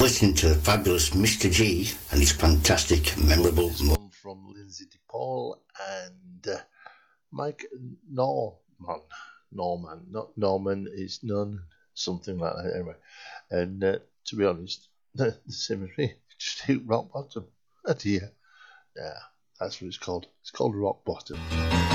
Listening to the fabulous Mr. G and his fantastic, memorable... This one from Lindsay DePaul and Mike Norman. Not Norman, is none, something like that anyway. And to be honest, the symmetry just hit rock bottom. Oh dear. Yeah, that's what it's called. It's called rock bottom.